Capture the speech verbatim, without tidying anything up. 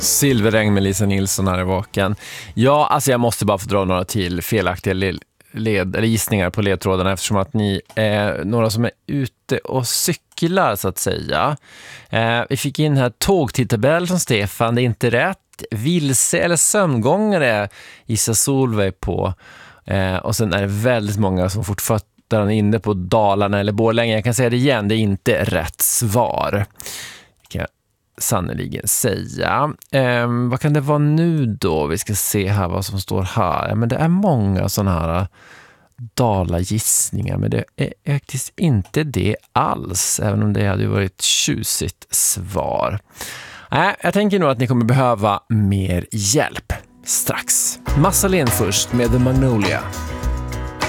Silverregn med Lisa Nilsson här i vaken. Ja, alltså jag måste bara få dra några till felaktiga led, led, eller gissningar på ledtrådarna eftersom att ni är några som är ute och cyklar så att säga. Eh, vi fick in här tågtidtabell från Stefan, det är inte rätt. Vilse eller sömngångare gissar Solveig på. Eh, och sen är det väldigt många som fortfarande är inne på Dalarna eller Borlänge. Jag kan säga det igen, det är inte rätt svar. Kan jag sannoliken säga. Eh, vad kan det vara nu då? Vi ska se här vad som står här. Ja, men det är många sådana här dalagissningar, men det är faktiskt inte det alls, även om det hade varit tjusigt svar. Nej, jag tänker nog att ni kommer behöva mer hjälp strax. Massa Len först med The Magnolia.